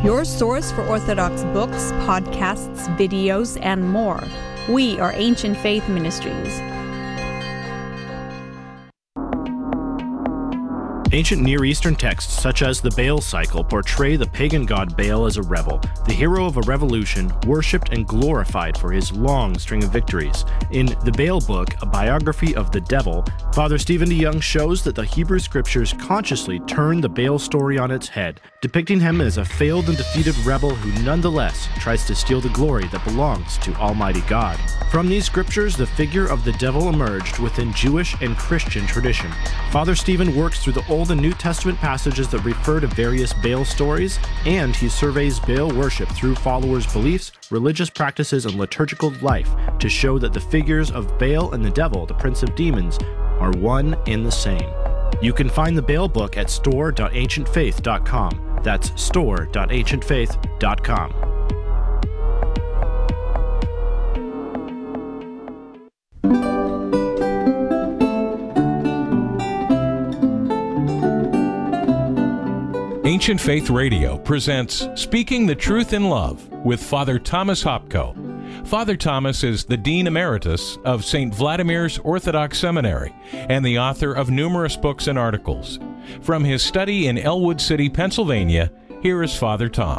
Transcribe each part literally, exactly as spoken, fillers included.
your source for Orthodox books, podcasts, videos, and more. We are Ancient Faith Ministries. Ancient Near Eastern texts such as the Baal cycle portray the pagan god Baal as a rebel, the hero of a revolution, worshipped and glorified for his long string of victories. In the Baal book, a biography of the devil, Father Stephen DeYoung shows that the Hebrew scriptures consciously turn the Baal story on its head, depicting him as a failed and defeated rebel who nonetheless tries to steal the glory that belongs to Almighty God. From these scriptures, the figure of the devil emerged within Jewish and Christian tradition. Father Stephen works through the Old and New Testament passages that refer to various Baal stories, and he surveys Baal worship through followers' beliefs, religious practices, and liturgical life to show that the figures of Baal and the devil, the prince of demons, are one and the same. You can find the Baal book at store dot ancient faith dot com. That's store dot ancient faith dot com. Ancient Faith Radio presents Speaking the Truth in Love with Father Thomas Hopko. Father Thomas is the Dean Emeritus of Saint Vladimir's Orthodox Seminary and the author of numerous books and articles. From his study in Elwood City, Pennsylvania, here is Father Tom.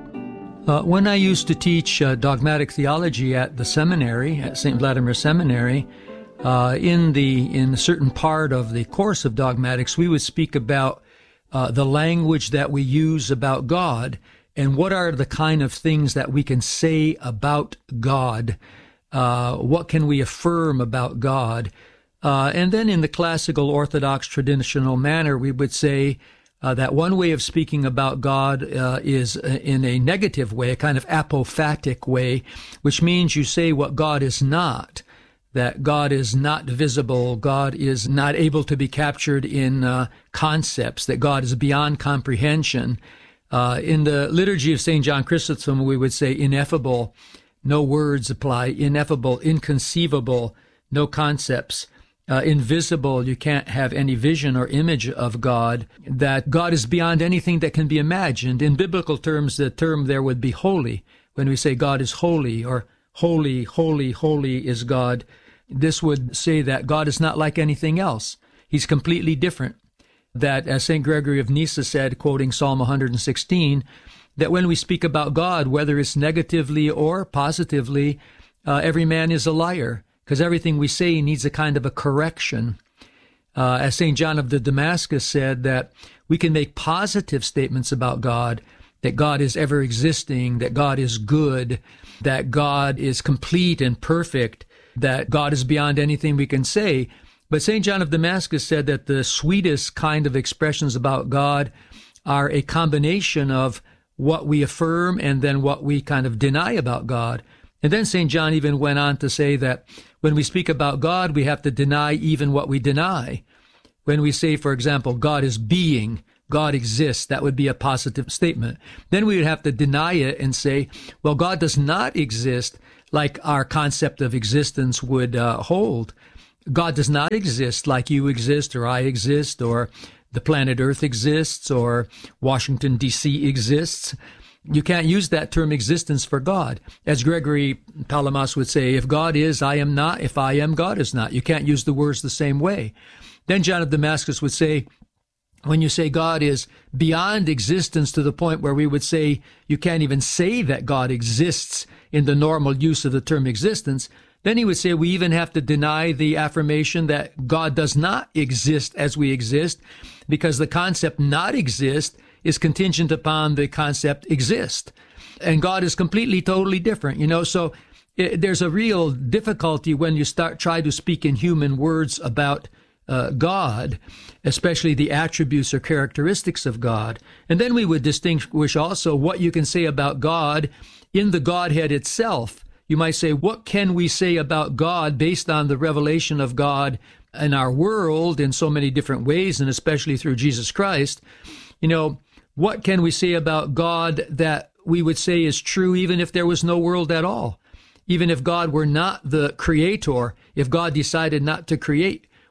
Uh, when I used to teach uh, dogmatic theology at the seminary, at Saint Vladimir Seminary, uh, in the in a certain part of the course of dogmatics, we would speak about Uh, the language that we use about God, and what are the kind of things that we can say about God. Uh, what can we affirm about God? Uh, and then in the classical Orthodox traditional manner, we would say uh, that one way of speaking about God uh, is in a negative way, a kind of apophatic way, which means you say what God is not. That God is not visible, God is not able to be captured in uh, concepts, that God is beyond comprehension. Uh, in the liturgy of Saint John Chrysostom, we would say ineffable, no words apply, ineffable, inconceivable, no concepts. Uh, invisible, you can't have any vision or image of God, that God is beyond anything that can be imagined. In biblical terms, the term there would be holy. When we say God is holy, or holy, holy, holy is God, this would say that God is not like anything else. He's completely different. That, as Saint Gregory of Nyssa said, quoting Psalm one hundred sixteen, that when we speak about God, whether it's negatively or positively, uh, every man is a liar, because everything we say needs a kind of a correction. Uh, as Saint John of the Damascus said, that we can make positive statements about God, that God is ever existing, that God is good, that God is complete and perfect, that God is beyond anything we can say. But Saint John of Damascus said that the sweetest kind of expressions about God are a combination of what we affirm and then what we kind of deny about God. And then Saint John even went on to say that when we speak about God, we have to deny even what we deny. When we say, for example, God is being, God exists, that would be a positive statement. Then we would have to deny it and say, well, God does not exist like our concept of existence would uh, hold. God does not exist like you exist, or I exist, or the planet Earth exists, or Washington, D C exists. You can't use that term existence for God. As Gregory Palamas would say, if God is, I am not. If I am, God is not. You can't use the words the same way. Then John of Damascus would say, when you say God is beyond existence to the point where we would say you can't even say that God exists in the normal use of the term existence, then he would say we even have to deny the affirmation that God does not exist as we exist, because the concept not exist is contingent upon the concept exist. And God is completely, totally different, you know. So it, there's a real difficulty when you start try to speak in human words about Uh, God, especially the attributes or characteristics of God. And then we would distinguish also what you can say about God in the Godhead itself. You might say, what can we say about God based on the revelation of God in our world in so many different ways, and especially through Jesus Christ? You know, what can we say about God that we would say is true even if there was no world at all? Even if God were not the creator, if God decided not to create,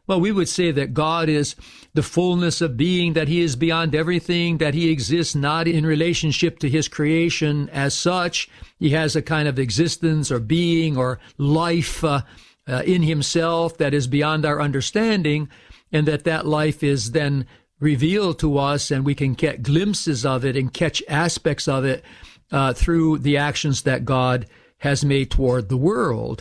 Well, we would say that God is the fullness of being, that he is beyond everything, that he exists not in relationship to his creation as such. He has a kind of existence or being or life uh, uh, in himself that is beyond our understanding, and that that life is then revealed to us, and we can get glimpses of it and catch aspects of it uh, through the actions that God has made toward the world.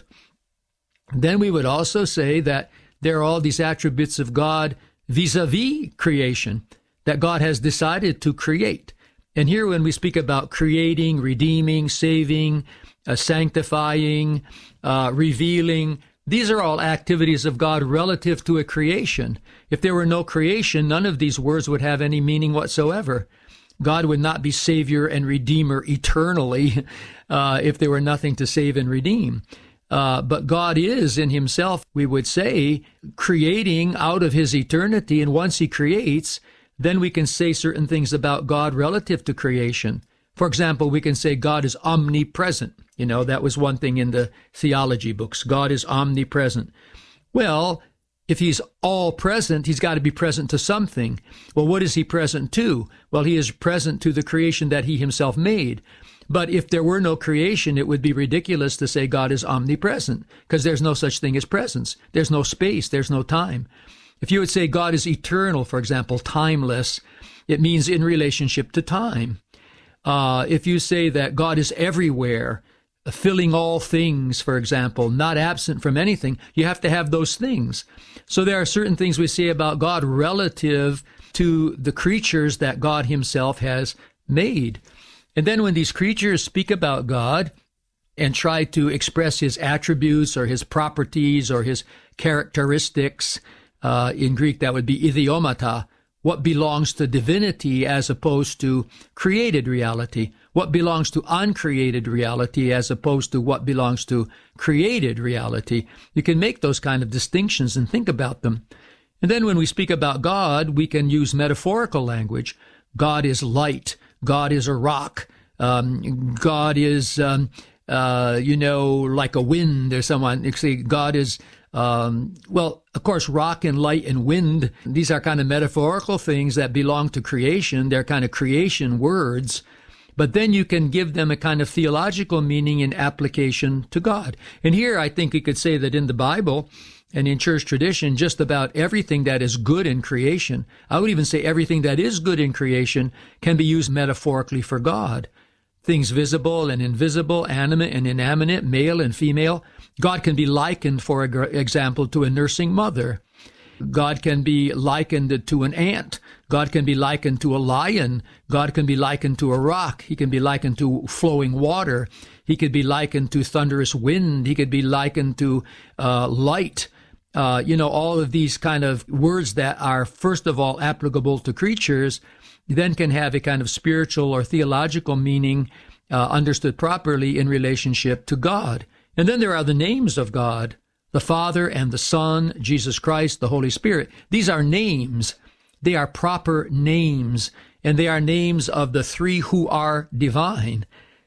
Then we would also say that there are all these attributes of God vis-a-vis creation that God has decided to create. And here when we speak about creating, redeeming, saving, uh, sanctifying, uh, revealing, these are all activities of God relative to a creation. If there were no creation, none of these words would have any meaning whatsoever. God would not be Savior and Redeemer eternally uh, if there were nothing to save and redeem. Uh, but God is in himself, we would say, creating out of his eternity. And once he creates, then we can say certain things about God relative to creation. For example, we can say God is omnipresent. You know, that was one thing in the theology books. God is omnipresent. Well, if he's all present, he's got to be present to something. Well, what is he present to? Well, he is present to the creation that he himself made. But if there were no creation, it would be ridiculous to say God is omnipresent, because there's no such thing as presence. There's no space. There's no time. If you would say God is eternal, for example, timeless, it means in relationship to time. Uh, if you say that God is everywhere, filling all things, for example, not absent from anything, you have to have those things. So there are certain things we say about God relative to the creatures that God himself has made. And then when these creatures speak about God and try to express his attributes or his properties or his characteristics, uh, in Greek that would be idiomata, what belongs to divinity as opposed to created reality, what belongs to uncreated reality as opposed to what belongs to created reality. You can make those kind of distinctions and think about them. And then when we speak about God, we can use metaphorical language. God is light. God is a rock. Um, God is, um, uh, you know, like a wind or someone. You see, God is, um, well, of course, rock and light and wind, these are kind of metaphorical things that belong to creation. They're kind of creation words. But then you can give them a kind of theological meaning and application to God. And here I think we could say that in the Bible and in church tradition, just about everything that is good in creation, I would even say everything that is good in creation, can be used metaphorically for God. Things visible and invisible, animate and inanimate, male and female. God can be likened, for example, to a nursing mother. God can be likened to an ant. God can be likened to a lion. God can be likened to a rock. He can be likened to flowing water. He could be likened to thunderous wind. He could be likened to uh, light. Uh, you know, all of these kind of words that are, first of all, applicable to creatures, then can have a kind of spiritual or theological meaning uh, understood properly in relationship to God. And then there are the names of God, the Father and the Son, Jesus Christ, the Holy Spirit. These are names. They are proper names, and they are names of the three who are divine.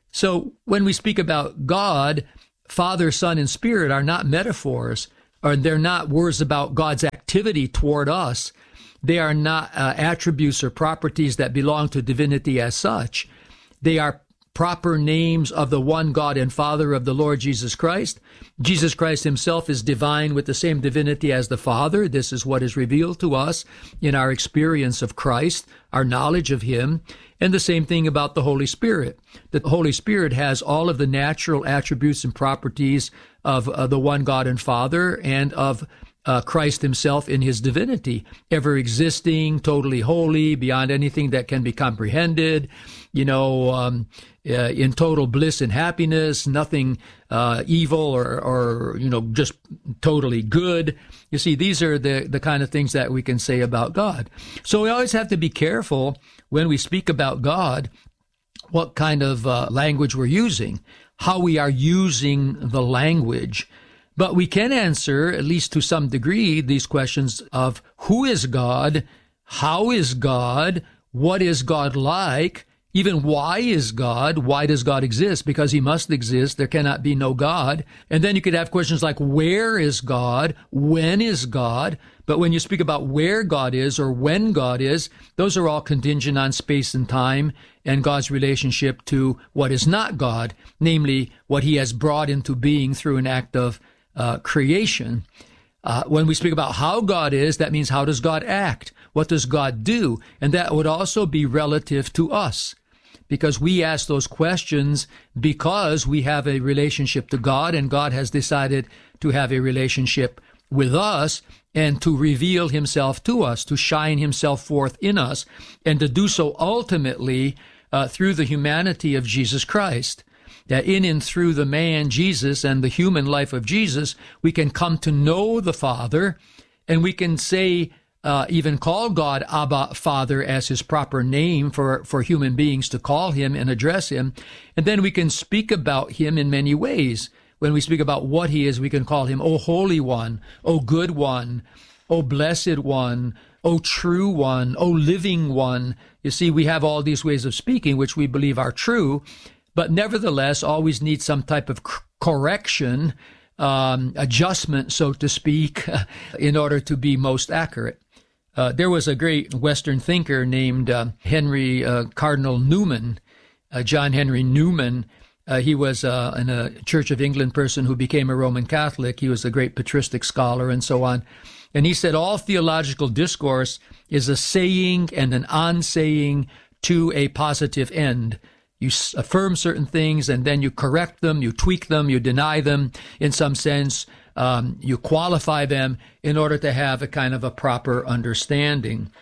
So when we speak about God, Father, Son, and Spirit are not metaphors, or they're not words about God's activity toward us. They are not uh, attributes or properties that belong to divinity as such. They are proper names of the one God and Father of the Lord Jesus Christ. Jesus Christ himself is divine with the same divinity as the Father. This is what is revealed to us in our experience of Christ, our knowledge of him. And the same thing about the Holy Spirit. The Holy Spirit has all of the natural attributes and properties of uh, the one God and Father, and of Uh, Christ himself in his divinity, ever existing, totally holy, beyond anything that can be comprehended, you know, um, uh, in total bliss and happiness, nothing uh, evil or, or, you know, just totally good. You see, these are the, the kind of things that we can say about God. So we always have to be careful when we speak about God, what kind of uh, language we're using, how we are using the language. But we can answer, at least to some degree, these questions of who is God, how is God, what is God like, even why is God, why does God exist? Because he must exist, there cannot be no God. And then you could have questions like where is God, when is God? But when you speak about where God is or when God is, those are all contingent on space and time and God's relationship to what is not God, namely what he has brought into being through an act of uh, creation. Uh, when we speak about how God is, that means how does God act? What does God do? And that would also be relative to us, because we ask those questions because we have a relationship to God, and God has decided to have a relationship with us and to reveal himself to us, to shine himself forth in us, and to do so ultimately uh, through the humanity of Jesus Christ. That in and through the man Jesus and the human life of Jesus, we can come to know the Father, and we can say, uh, even call God Abba, Father, as his proper name for, for human beings to call him and address him. And then we can speak about him in many ways. When we speak about what he is, we can call him, O Holy One, O Good One, O Blessed One, O True One, O Living One. You see, we have all these ways of speaking, which we believe are true, but nevertheless always need some type of correction, um, adjustment, so to speak, in order to be most accurate. Uh, there was a great Western thinker named uh, Henry uh, Cardinal Newman, uh, John Henry Newman. Uh, he was uh, an, a Church of England person who became a Roman Catholic. He was a great patristic scholar and so on. And he said all theological discourse is a saying and an unsaying to a positive end. You affirm certain things, and then you correct them, you tweak them, you deny them in some sense. Um, you qualify them in order to have a kind of a proper understanding.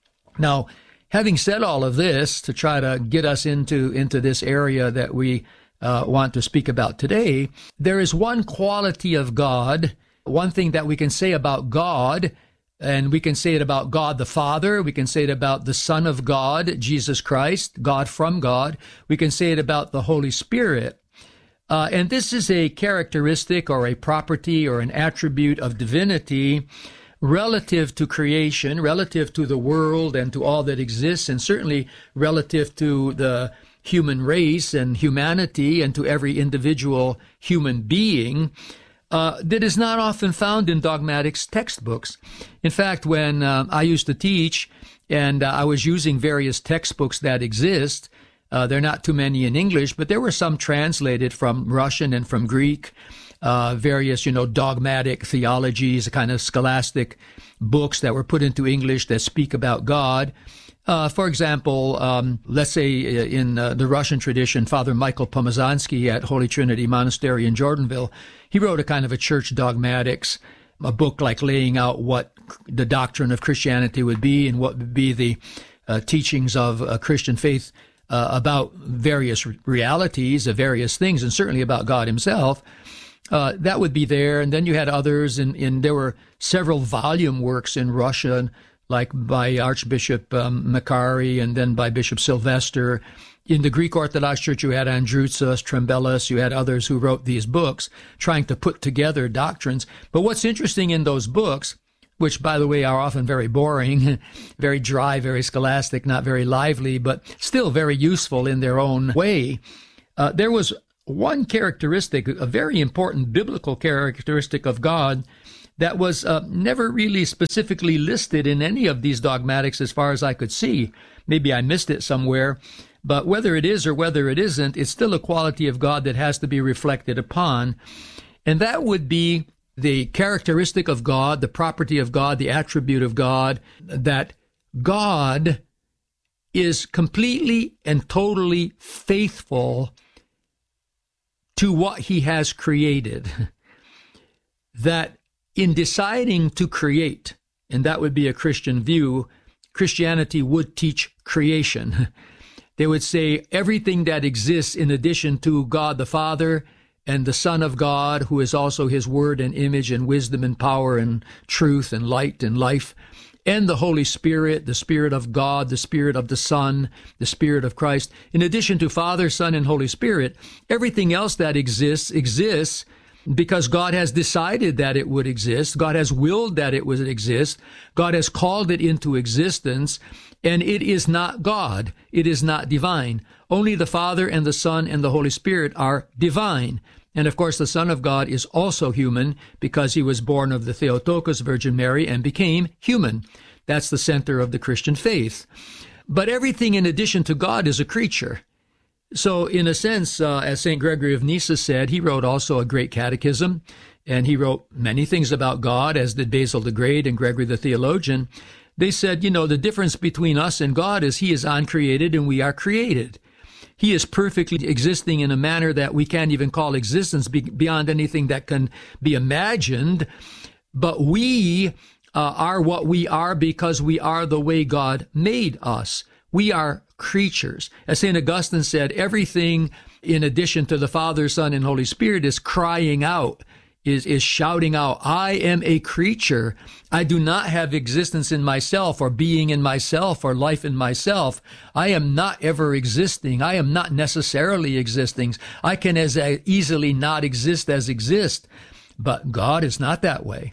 Now, having said all of this, to try to get us into, into this area that we uh, want to speak about today, there is one quality of God, one thing that we can say about God, and we can say it about God the Father. We can say it about the Son of God, Jesus Christ, God from God. We can say it about the Holy Spirit. Uh, and this is a characteristic or a property or an attribute of divinity relative to creation, relative to the world and to all that exists, and certainly relative to the human race and humanity and to every individual human being. Uh, that is not often found in dogmatics textbooks. In fact, when uh, I used to teach and uh, I was using various textbooks that exist, uh, there are not too many in English, but there were some translated from Russian and from Greek, uh, various, you know, dogmatic theologies, kind of scholastic books that were put into English that speak about God. Uh, for example, um, let's say in uh, the Russian tradition, Father Michael Pomazansky at Holy Trinity Monastery in Jordanville, he wrote a kind of a church dogmatics, a book like laying out what the doctrine of Christianity would be and what would be the uh, teachings of uh, Christian faith uh, about various realities of various things, and certainly about God himself. Uh, that would be there. And then you had others, and, and there were several volume works in Russian, like by Archbishop um, Macari and then by Bishop Sylvester. In the Greek Orthodox Church, you had Androutsos, Trembellas, you had others who wrote these books trying to put together doctrines. But what's interesting in those books, which, by the way, are often very boring, very dry, very scholastic, not very lively, but still very useful in their own way, uh, there was one characteristic, a very important biblical characteristic of God, that was uh, never really specifically listed in any of these dogmatics as far as I could see. Maybe I missed it somewhere, but whether it is or whether it isn't, it's still a quality of God that has to be reflected upon. And that would be the characteristic of God, the property of God, the attribute of God, that God is completely and totally faithful to what he has created. That in deciding to create, and that would be a Christian view, Christianity would teach creation. They would say everything that exists in addition to God the Father and the Son of God, who is also his word and image and wisdom and power and truth and light and life, and the Holy Spirit, the Spirit of God, the Spirit of the Son, the Spirit of Christ. In addition to Father, Son, and Holy Spirit, everything else that exists, exists because God has decided that it would exist. God has willed that it would exist. God has called it into existence, and it is not God. It is not divine. Only the Father and the Son and the Holy Spirit are divine. And of course, the Son of God is also human because he was born of the Theotokos, Virgin Mary, and became human. That's the center of the Christian faith. But everything in addition to God is a creature. So in a sense, uh, as Saint Gregory of Nyssa said, he wrote also a great catechism, and he wrote many things about God, as did Basil the Great and Gregory the Theologian. They said, you know, the difference between us and God is he is uncreated and we are created. He is perfectly existing in a manner that we can't even call existence be- beyond anything that can be imagined. But we uh, are what we are because we are the way God made us. We are creatures. As Saint Augustine said, everything in addition to the Father, Son, and Holy Spirit is crying out, is, is shouting out, I am a creature. I do not have existence in myself or being in myself or life in myself. I am not ever existing. I am not necessarily existing. I can as easily not exist as exist. But God is not that way.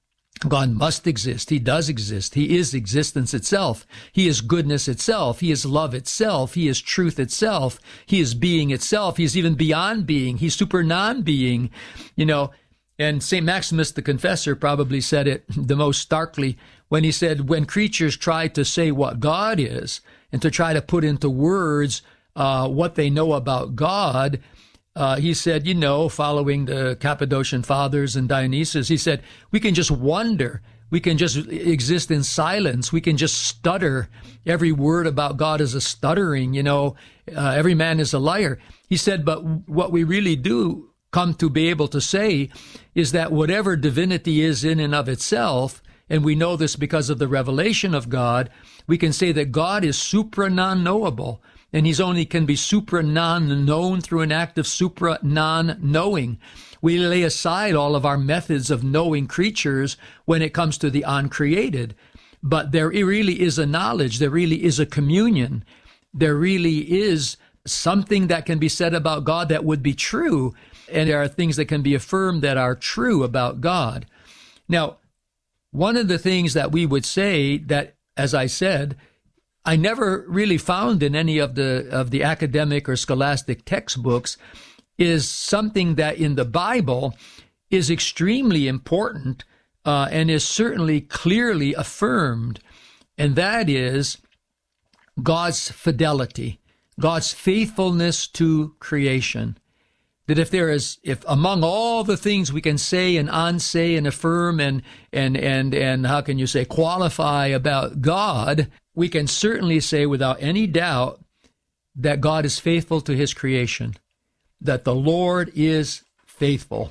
God must exist. He does exist. He is existence itself. He is goodness itself. He is love itself. He is truth itself. He is being itself. He is even beyond being. He's super non-being, you know. And Saint Maximus the Confessor probably said it the most starkly when he said, when creatures try to say what God is and to try to put into words uh, what they know about God, Uh, he said, you know, following the Cappadocian Fathers and Dionysius, he said, we can just wonder. We can just exist in silence. We can just stutter. Every word about God is a stuttering, you know, uh, every man is a liar. He said, but what we really do come to be able to say is that whatever divinity is in and of itself, and we know this because of the revelation of God, we can say that God is supra non-knowable. And he's only can be supra non-known through an act of supra non-knowing. We lay aside all of our methods of knowing creatures when it comes to the uncreated. But there really is a knowledge. There really is a communion. There really is something that can be said about God that would be true. And there are things that can be affirmed that are true about God. Now, one of the things that we would say that, as I said, I never really found in any of the of the academic or scholastic textbooks is something that in the Bible is extremely important uh, and is certainly clearly affirmed, and that is God's fidelity, God's faithfulness to creation. That if there is, if among all the things we can say and unsay and affirm and and and and how can you say qualify about God, we can certainly say without any doubt that God is faithful to his creation, that the Lord is faithful,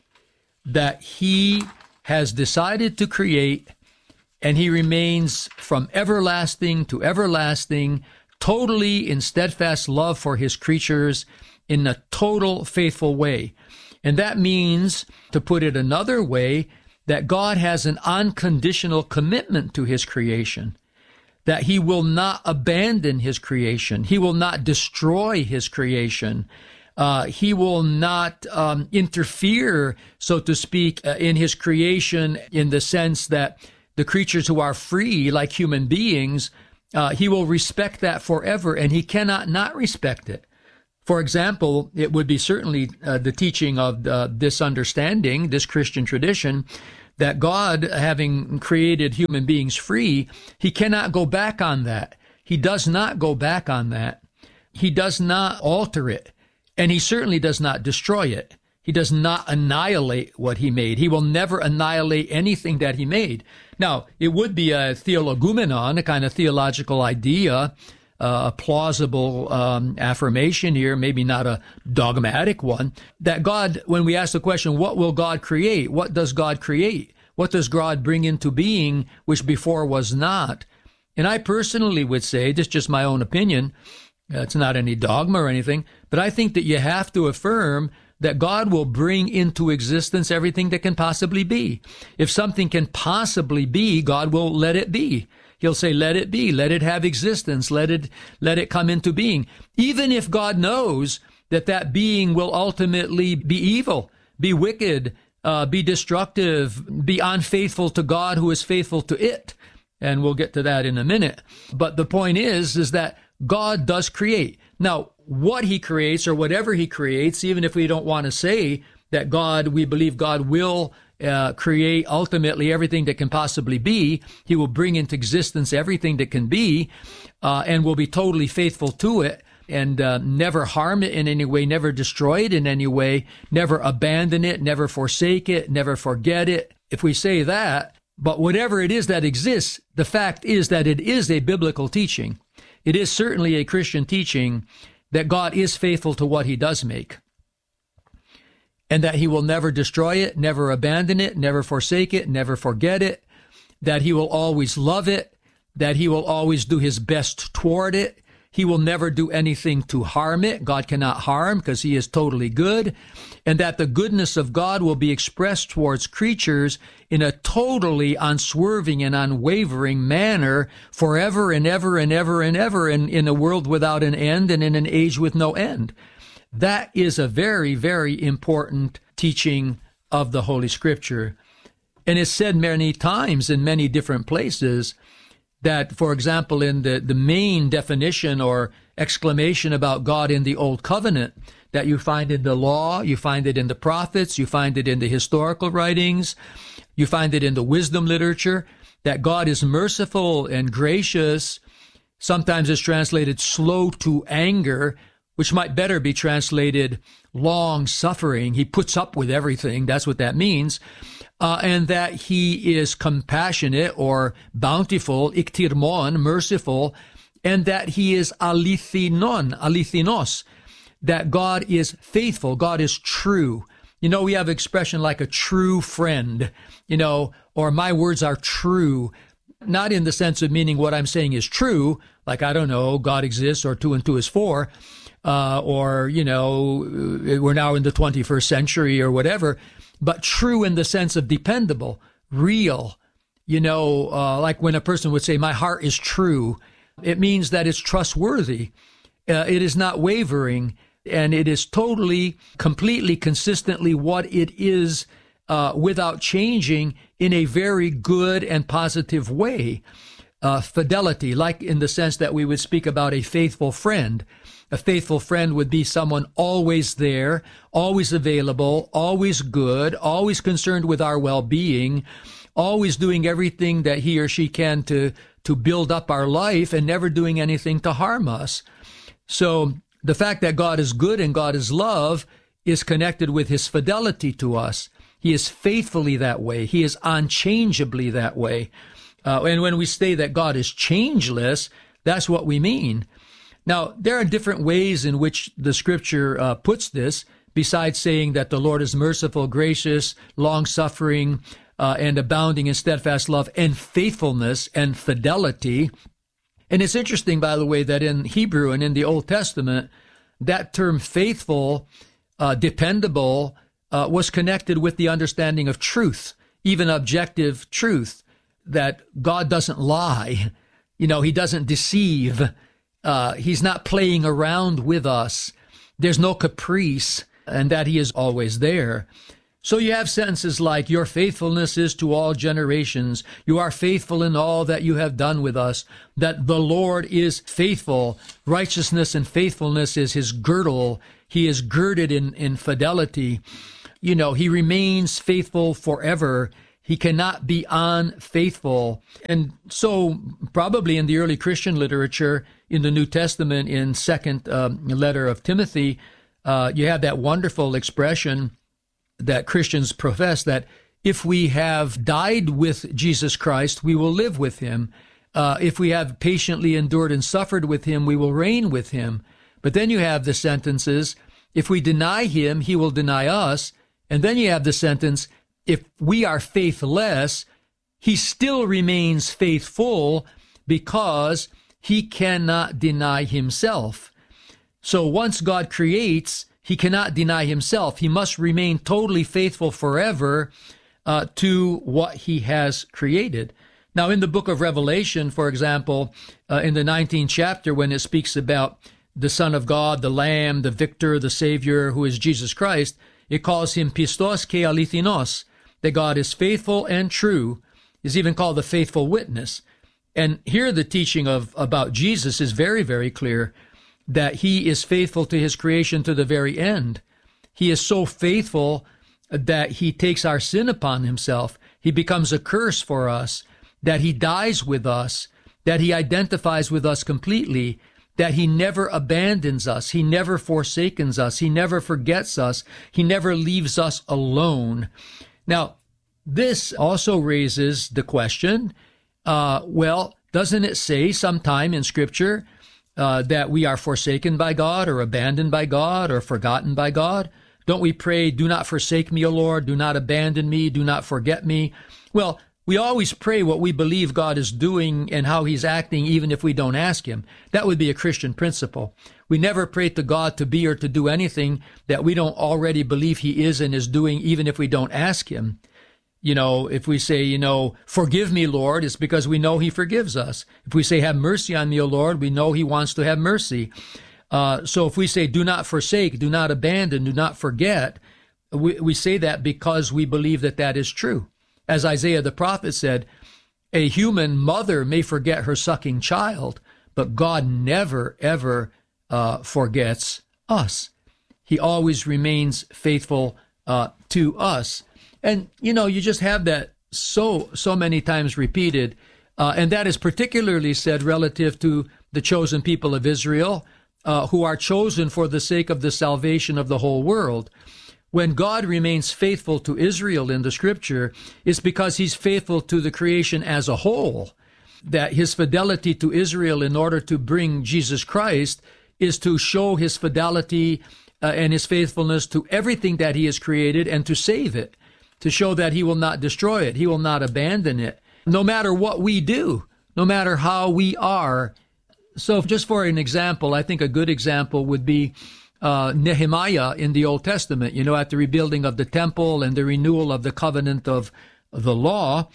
that he has decided to create, and he remains from everlasting to everlasting, totally in steadfast love for his creatures in a total faithful way. And that means, to put it another way, that God has an unconditional commitment to his creation, that he will not abandon his creation. He will not destroy his creation. Uh, he will not um, interfere, so to speak, uh, in his creation in the sense that the creatures who are free, like human beings, uh, he will respect that forever, and he cannot not respect it. For example, it would be certainly uh, the teaching of uh, this understanding, this Christian tradition, that God, having created human beings free, he cannot go back on that. He does not go back on that. He does not alter it, and he certainly does not destroy it. He does not annihilate what he made. He will never annihilate anything that he made. Now, it would be a theologumenon, a kind of theological idea, Uh, a plausible um, affirmation here, maybe not a dogmatic one, that God, when we ask the question, what will God create? What does God create? What does God bring into being which before was not? And I personally would say, this is just my own opinion, uh, it's not any dogma or anything, but I think that you have to affirm that God will bring into existence everything that can possibly be. If something can possibly be, God will let it be. He'll say, let it be, let it have existence, let it, let it come into being. Even if God knows that that being will ultimately be evil, be wicked, uh, be destructive, be unfaithful to God who is faithful to it. And we'll get to that in a minute. But the point is, is that God does create. Now, what he creates or whatever he creates, even if we don't want to say that God, we believe God will uh, create ultimately everything that can possibly be. He will bring into existence everything that can be uh, and will be totally faithful to it and uh, never harm it in any way, never destroy it in any way, never abandon it, never forsake it, never forget it. If we say that, but whatever it is that exists, the fact is that it is a biblical teaching. It is certainly a Christian teaching that God is faithful to what he does make, and that he will never destroy it, never abandon it, never forsake it, never forget it, that he will always love it, that he will always do his best toward it. He will never do anything to harm it. God cannot harm because he is totally good. And that the goodness of God will be expressed towards creatures in a totally unswerving and unwavering manner forever and ever and ever and ever in, in a world without an end and in an age with no end. That is a very, very important teaching of the Holy Scripture. And it's said many times in many different places that, for example, in the, the main definition or exclamation about God in the Old Covenant, that you find in the law, you find it in the prophets, you find it in the historical writings, you find it in the wisdom literature, that God is merciful and gracious. Sometimes it's translated slow to anger, which might better be translated long-suffering. He puts up with everything. That's what that means. Uh, and that he is compassionate or bountiful, iktirmon, merciful, and that he is alithinon, alithinos, that God is faithful, God is true. You know, we have an expression like a true friend, you know, or my words are true, not in the sense of meaning what I'm saying is true, like, I don't know, God exists or two and two is four, uh, or, you know, we're now in the twenty-first century or whatever, but true in the sense of dependable, real. You know, uh, like when a person would say, my heart is true, it means that it's trustworthy. Uh, it is not wavering, and it is totally, completely, consistently what it is uh, without changing in a very good and positive way. Uh, fidelity, like in the sense that we would speak about a faithful friend. A faithful friend would be someone always there, always available, always good, always concerned with our well-being, always doing everything that he or she can to, to build up our life and never doing anything to harm us. So the fact that God is good and God is love is connected with his fidelity to us. He is faithfully that way. He is unchangeably that way. Uh, and when we say that God is changeless, that's what we mean. Now, there are different ways in which the Scripture uh, puts this, besides saying that the Lord is merciful, gracious, long-suffering, uh, and abounding in steadfast love and faithfulness and fidelity. And it's interesting, by the way, that in Hebrew and in the Old Testament, that term faithful, uh, dependable, uh, was connected with the understanding of truth, even objective truth, that God doesn't lie. You know, he doesn't deceive. Uh, he's not playing around with us. There's no caprice, and that he is always there. So you have sentences like, your faithfulness is to all generations. You are faithful in all that you have done with us. That the Lord is faithful. Righteousness and faithfulness is his girdle. He is girded in, in fidelity. You know, he remains faithful forever. He cannot be unfaithful. And so probably in the early Christian literature, in the New Testament, in second um, letter of Timothy, uh, you have that wonderful expression that Christians profess, that if we have died with Jesus Christ, we will live with him. Uh, if we have patiently endured and suffered with him, we will reign with him. But then you have the sentences, if we deny him, he will deny us. And then you have the sentence, if we are faithless, he still remains faithful because he cannot deny himself. So once God creates, he cannot deny himself. He must remain totally faithful forever uh, to what he has created. Now, in the book of Revelation, for example, uh, in the nineteenth chapter, when it speaks about the Son of God, the Lamb, the Victor, the Savior, who is Jesus Christ, It calls him pistos ke alithinos, that God is faithful and true. Is even called the faithful witness. And here the teaching of about Jesus is very, very clear, that he is faithful to his creation to the very end. He is so faithful that he takes our sin upon himself. He becomes a curse for us, that he dies with us, that he identifies with us completely, that he never abandons us, he never forsakes us, he never forgets us, he never leaves us alone. Now, this also raises the question, uh, well, doesn't it say sometime in Scripture uh, that we are forsaken by God or abandoned by God or forgotten by God? Don't we pray, do not forsake me, O Lord, do not abandon me, do not forget me? Well, we always pray what we believe God is doing and how he's acting, even if we don't ask him. That would be a Christian principle. We never pray to God to be or to do anything that we don't already believe he is and is doing, even if we don't ask him. You know, if we say, you know, forgive me, Lord, it's because we know he forgives us. If we say, have mercy on me, O Lord, we know he wants to have mercy. Uh, so if we say, do not forsake, do not abandon, do not forget, we, we say that because we believe that that is true. As Isaiah the prophet said, a human mother may forget her sucking child, but God never, ever uh, forgets us. He always remains faithful uh, to us. And, you know, you just have that so, so many times repeated, uh, and that is particularly said relative to the chosen people of Israel, Uh, who are chosen for the sake of the salvation of the whole world. When God remains faithful to Israel in the Scripture, it's because he's faithful to the creation as a whole. That his fidelity to Israel in order to bring Jesus Christ is to show his fidelity uh, and his faithfulness to everything that he has created and to save it, to show that he will not destroy it, he will not abandon it, no matter what we do, no matter how we are. So just for an example, I think a good example would be uh, Nehemiah in the Old Testament, you know, at the rebuilding of the temple and the renewal of the covenant of the law.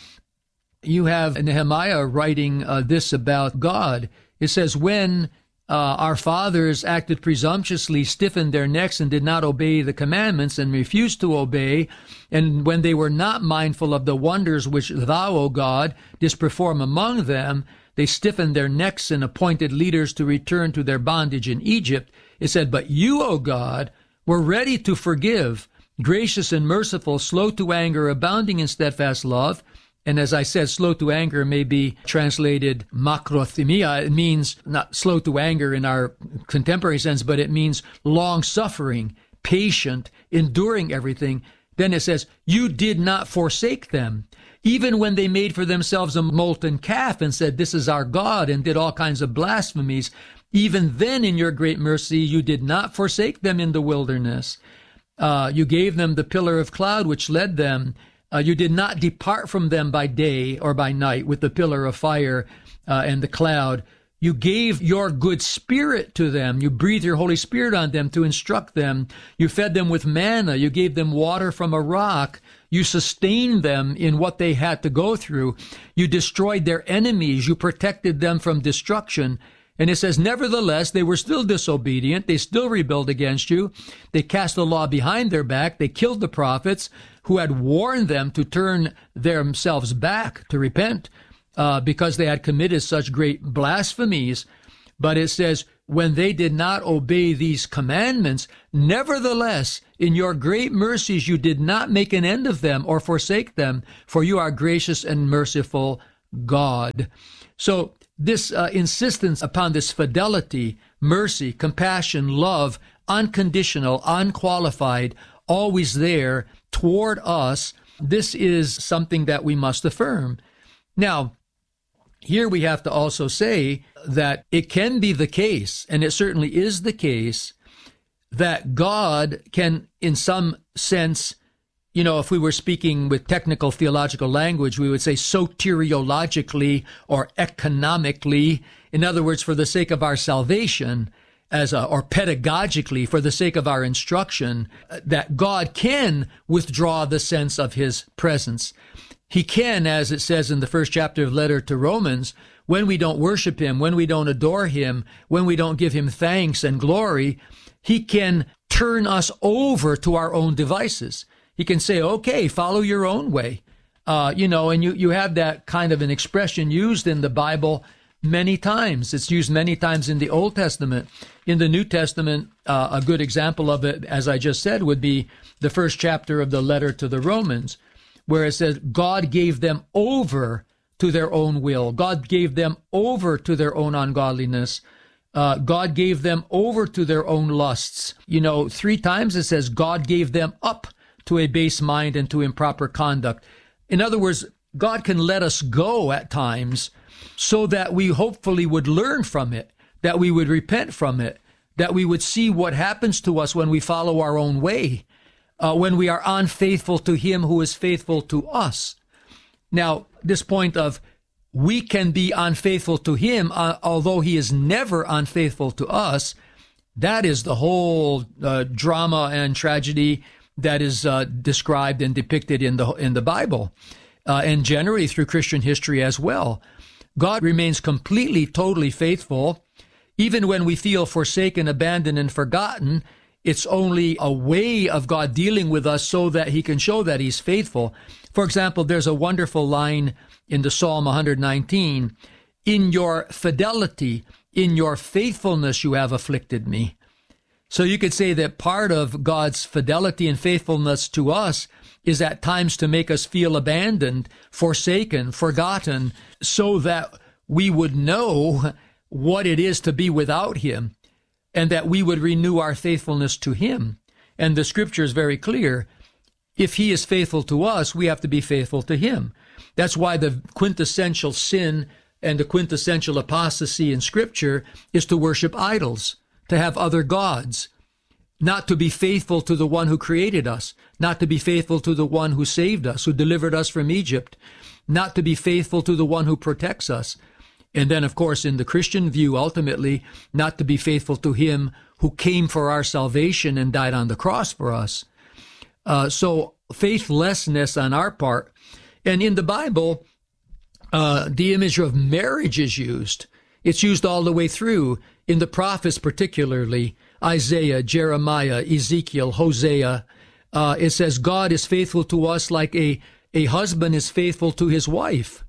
You have Nehemiah writing uh, this about God. It says, when uh, our fathers acted presumptuously, stiffened their necks, and did not obey the commandments, and refused to obey, and when they were not mindful of the wonders which thou, O God, didst perform among them, they stiffened their necks and appointed leaders to return to their bondage in Egypt. It said, but you, O God, were ready to forgive, gracious and merciful, slow to anger, abounding in steadfast love. And as I said, slow to anger may be translated makrothymia. It means not slow to anger in our contemporary sense, but it means long-suffering, patient, enduring everything. Then it says, you did not forsake them. Even when they made for themselves a molten calf and said, this is our God, and did all kinds of blasphemies, even then in your great mercy you did not forsake them in the wilderness. Uh, you gave them the pillar of cloud which led them. Uh, you did not depart from them by day or by night with the pillar of fire uh, and the cloud. You gave your good spirit to them. You breathed your Holy Spirit on them to instruct them. You fed them with manna. You gave them water from a rock. You sustained them in what they had to go through. You destroyed their enemies. You protected them from destruction. And it says, nevertheless, they were still disobedient. They still rebelled against you. They cast the law behind their back. They killed the prophets who had warned them to turn themselves back, to repent, uh, because they had committed such great blasphemies. But it says, when they did not obey these commandments, nevertheless, in your great mercies you did not make an end of them or forsake them, for you are gracious and merciful God. So this uh, insistence upon this fidelity, mercy, compassion, love, unconditional, unqualified, always there toward us, this is something that we must affirm. Now, here we have to also say that it can be the case, and it certainly is the case, that God can, in some sense, you know, if we were speaking with technical theological language, we would say soteriologically or economically, in other words, for the sake of our salvation, as a, or pedagogically, for the sake of our instruction, that God can withdraw the sense of his presence. He can, as it says in the first chapter of the letter to Romans, when we don't worship him, when we don't adore him, when we don't give him thanks and glory, he can turn us over to our own devices. He can say, okay, follow your own way. Uh, you know, and you, you have that kind of an expression used in the Bible many times. It's used many times in the Old Testament. In the New Testament, uh, a good example of it, as I just said, would be the first chapter of the letter to the Romans, where it says God gave them over to their own will. God gave them over to their own ungodliness. Uh, God gave them over to their own lusts. You know, three times it says God gave them up to a base mind and to improper conduct. In other words, God can let us go at times so that we hopefully would learn from it, that we would repent from it, that we would see what happens to us when we follow our own way, uh, when we are unfaithful to Him who is faithful to us. Now, this point of we can be unfaithful to Him, uh, although He is never unfaithful to us, that is the whole uh, drama and tragedy that is uh, described and depicted in the in the Bible, uh, and generally through Christian history as well. God remains completely, totally faithful. Even when we feel forsaken, abandoned, and forgotten, it's only a way of God dealing with us so that He can show that He's faithful. For example, there's a wonderful line in the Psalm one nineteen, in your fidelity, in your faithfulness you have afflicted me. So you could say that part of God's fidelity and faithfulness to us is at times to make us feel abandoned, forsaken, forgotten, so that we would know what it is to be without Him, and that we would renew our faithfulness to Him. And the Scripture is very clear. If He is faithful to us, we have to be faithful to Him. That's why the quintessential sin and the quintessential apostasy in Scripture is to worship idols, to have other gods, not to be faithful to the one who created us, not to be faithful to the one who saved us, who delivered us from Egypt, not to be faithful to the one who protects us. And then, of course, in the Christian view, ultimately, not to be faithful to Him who came for our salvation and died on the cross for us. Uh, so faithlessness on our part. And in the Bible, uh, the image of marriage is used. It's used all the way through, in the prophets particularly, Isaiah, Jeremiah, Ezekiel, Hosea. Uh, it says God is faithful to us like a, a husband is faithful to his wife.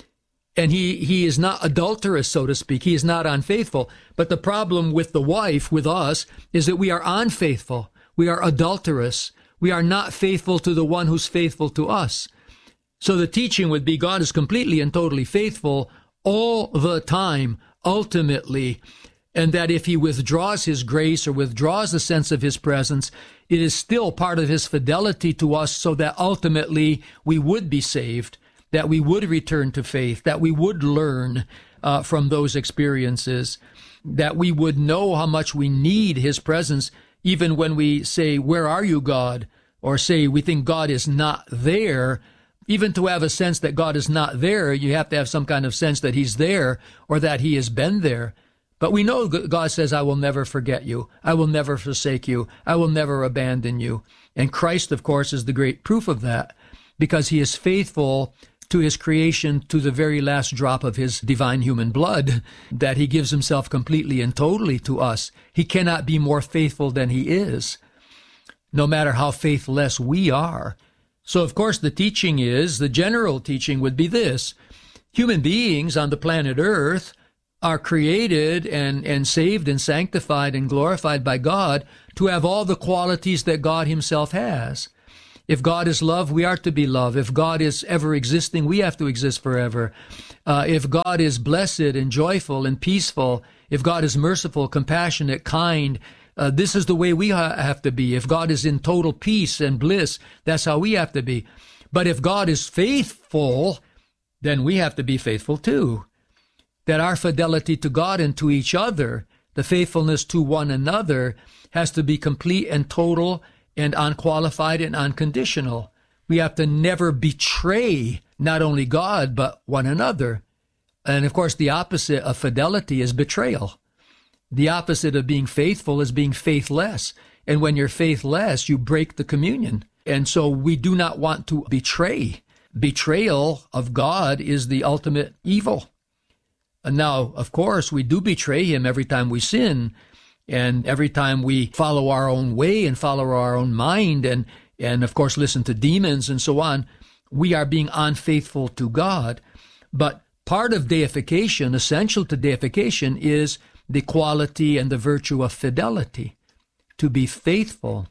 And he, he is not adulterous, so to speak. He is not unfaithful. But the problem with the wife, with us, is that we are unfaithful. We are adulterous. We are not faithful to the one who's faithful to us. So the teaching would be God is completely and totally faithful all the time, ultimately, and that if He withdraws His grace or withdraws the sense of His presence, it is still part of His fidelity to us so that ultimately we would be saved, that we would return to faith, that we would learn uh, from those experiences, that we would know how much we need His presence, even when we say, "Where are you, God?" or say we think God is not there. Even to have a sense that God is not there, you have to have some kind of sense that He's there or that He has been there. But we know God says, "I will never forget you. I will never forsake you. I will never abandon you." And Christ, of course, is the great proof of that, because He is faithful to His creation to the very last drop of His divine human blood, that He gives Himself completely and totally to us. He cannot be more faithful than He is, no matter how faithless we are. So, of course, the teaching is, the general teaching would be this: human beings on the planet Earth are created and, and saved and sanctified and glorified by God to have all the qualities that God Himself has. If God is love, we are to be love. If God is ever existing, we have to exist forever. Uh, if God is blessed and joyful and peaceful, if God is merciful, compassionate, kind, Uh, this is the way we ha- have to be. If God is in total peace and bliss, that's how we have to be. But if God is faithful, then we have to be faithful too. That our fidelity to God and to each other, the faithfulness to one another, has to be complete and total and unqualified and unconditional. We have to never betray not only God, but one another. And of course, the opposite of fidelity is betrayal. The opposite of being faithful is being faithless. And when you're faithless, you break the communion. And so we do not want to betray. Betrayal of God is the ultimate evil. And now, of course, we do betray Him every time we sin. And every time we follow our own way and follow our own mind and, and of course, listen to demons and so on, we are being unfaithful to God. But part of deification, essential to deification, is the quality and the virtue of fidelity, to be faithful.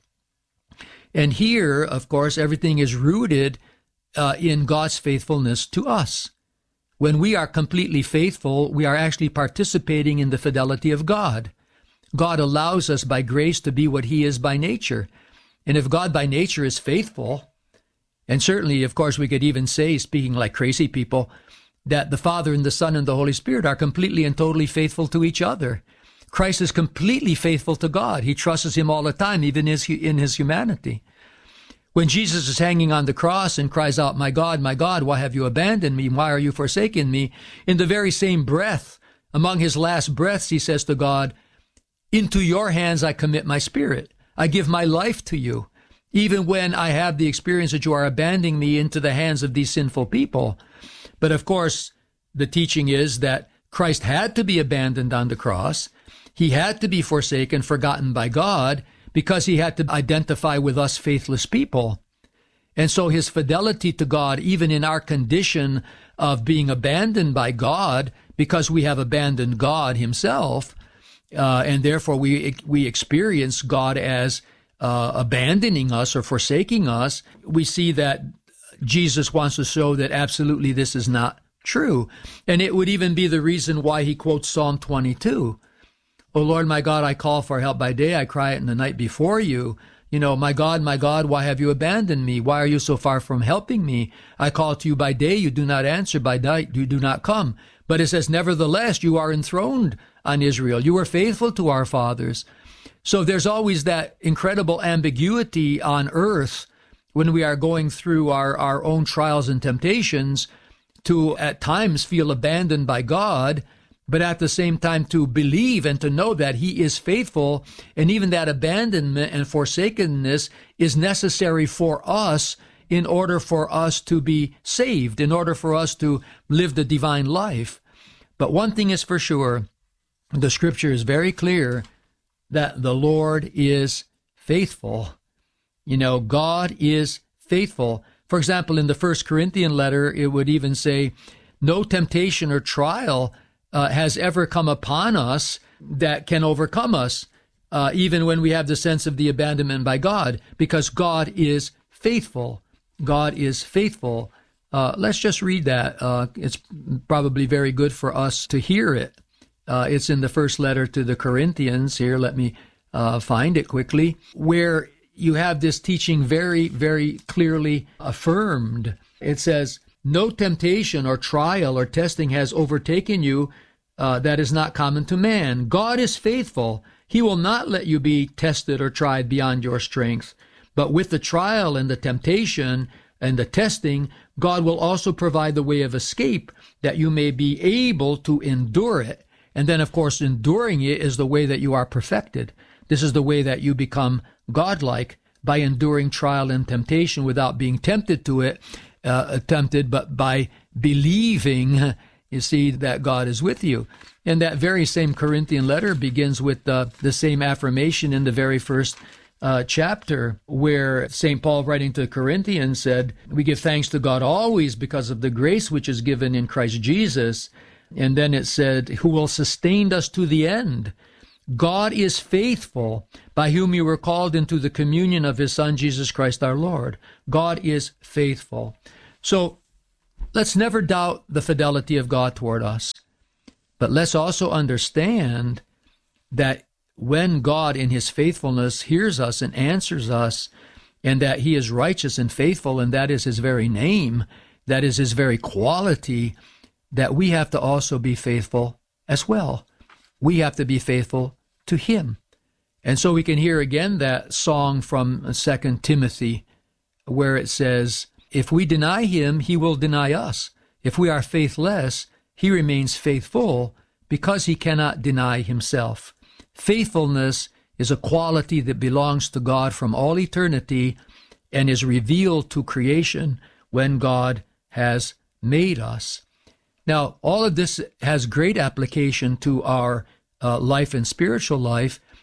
And here, of course, everything is rooted uh, in God's faithfulness to us. When we are completely faithful, we are actually participating in the fidelity of God. God allows us by grace to be what He is by nature. And if God by nature is faithful, and certainly, of course, we could even say, speaking like crazy people, that the Father and the Son and the Holy Spirit are completely and totally faithful to each other. Christ is completely faithful to God. He trusts Him all the time, even in His humanity. When Jesus is hanging on the cross and cries out, "My God, my God, why have you abandoned me? Why are you forsaken me?" In the very same breath, among His last breaths, He says to God, "Into your hands I commit my spirit. I give my life to you. Even when I have the experience that you are abandoning me into the hands of these sinful people." But of course, the teaching is that Christ had to be abandoned on the cross. He had to be forsaken, forgotten by God, because He had to identify with us faithless people. And so His fidelity to God, even in our condition of being abandoned by God, because we have abandoned God Himself, uh, and therefore we we experience God as uh, abandoning us or forsaking us, we see that Jesus wants to show that absolutely this is not true. And it would even be the reason why He quotes Psalm twenty-two. "O Lord, my God, I call for help by day. I cry in the night before you. You know, my God, my God, why have you abandoned me? Why are you so far from helping me? I call to you by day. You do not answer. By night, you do not come." But it says, "Nevertheless, you are enthroned on Israel. You were faithful to our fathers." So there's always that incredible ambiguity on earth when we are going through our, our own trials and temptations to at times feel abandoned by God, but at the same time to believe and to know that He is faithful, and even that abandonment and forsakenness is necessary for us in order for us to be saved, in order for us to live the divine life. But one thing is for sure, the Scripture is very clear that the Lord is faithful. You know, God is faithful. For example, in the First Corinthian letter, it would even say, "No temptation or trial Uh, has ever come upon us that can overcome us, uh, even when we have the sense of the abandonment by God, because God is faithful. God is faithful." Uh, let's just read that. Uh, it's probably very good for us to hear it. Uh, it's in the first letter to the Corinthians. Here, let me uh, find it quickly, where you have this teaching very, very clearly affirmed. It says, "No temptation or trial or testing has overtaken you uh, that is not common to man. God is faithful. He will not let you be tested or tried beyond your strength. But with the trial and the temptation and the testing, God will also provide the way of escape that you may be able to endure it." And then, of course, enduring it is the way that you are perfected. This is the way that you become godlike, by enduring trial and temptation without being tempted to it, uh, tempted, but by believing, you see, that God is with you. And that very same Corinthian letter begins with uh, the same affirmation in the very first uh, chapter, where Saint Paul, writing to the Corinthians, said, "We give thanks to God always because of the grace which is given in Christ Jesus." And then it said, "Who will sustain us to the end. God is faithful, by whom you were called into the communion of His Son, Jesus Christ our Lord." God is faithful. So let's never doubt the fidelity of God toward us. But let's also understand that when God in His faithfulness hears us and answers us, and that He is righteous and faithful, and that is His very name, that is His very quality, that we have to also be faithful as well. We have to be faithful to Him. And so we can hear again that song from Second Timothy, where it says, "If we deny Him, He will deny us. If we are faithless, He remains faithful, because He cannot deny Himself." Faithfulness is a quality that belongs to God from all eternity and is revealed to creation when God has made us. Now, all of this has great application to our uh, life and spiritual life,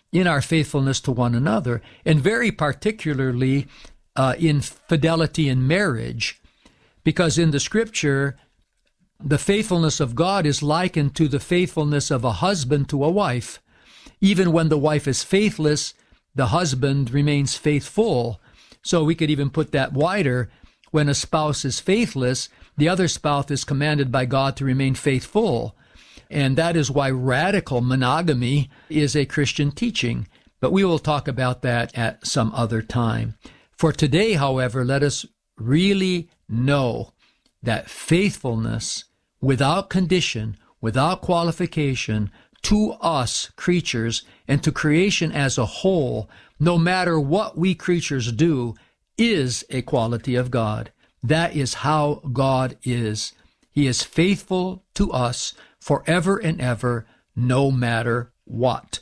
in our faithfulness to one another, and very particularly uh, in fidelity in marriage, because in the Scripture, the faithfulness of God is likened to the faithfulness of a husband to a wife. Even when the wife is faithless, the husband remains faithful. So we could even put that wider. When a spouse is faithless, the other spouse is commanded by God to remain faithful. And that is why radical monogamy is a Christian teaching. But we will talk about that at some other time. For today, however, let us really know that faithfulness without condition, without qualification, to us creatures and to creation as a whole, no matter what we creatures do, is a quality of God. That is how God is. He is faithful to us forever and ever, no matter what.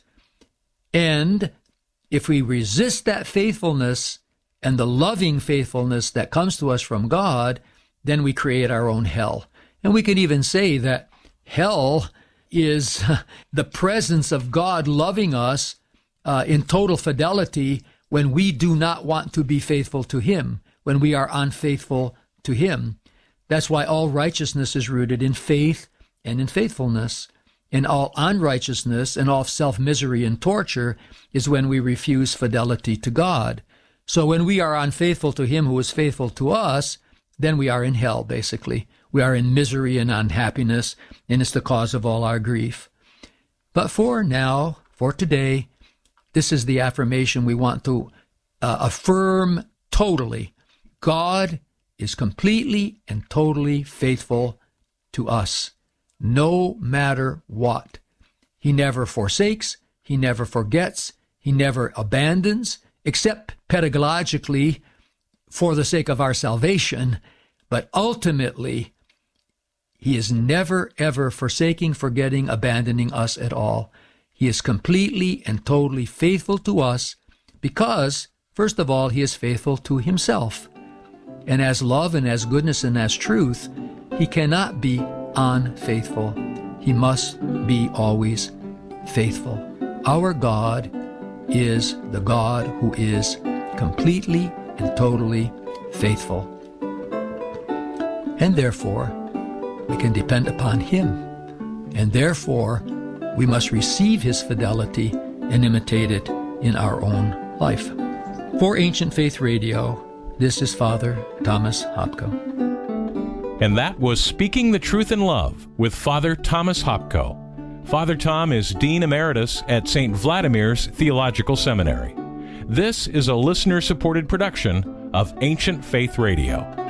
And if we resist that faithfulness and the loving faithfulness that comes to us from God, then we create our own hell. And we can even say that hell is the presence of God loving us uh, in total fidelity when we do not want to be faithful to Him, when we are unfaithful to Him. That's why all righteousness is rooted in faith and in faithfulness. And all unrighteousness and all self-misery and torture is when we refuse fidelity to God. So when we are unfaithful to Him who is faithful to us, then we are in hell, basically. We are in misery and unhappiness, and it's the cause of all our grief. But for now, for today, this is the affirmation we want to uh, affirm totally. God is completely and totally faithful to us, no matter what. He never forsakes, He never forgets, He never abandons, except pedagogically for the sake of our salvation. But ultimately, He is never, ever forsaking, forgetting, abandoning us at all. He is completely and totally faithful to us because, first of all, He is faithful to Himself. And as love and as goodness and as truth, He cannot be unfaithful. He must be always faithful. Our God is the God who is completely and totally faithful. And therefore, we can depend upon Him. And therefore, we must receive His fidelity and imitate it in our own life. For Ancient Faith Radio, this is Father Thomas Hopko. And that was Speaking the Truth in Love with Father Thomas Hopko. Father Tom is Dean Emeritus at Saint Vladimir's Theological Seminary. This is a listener-supported production of Ancient Faith Radio.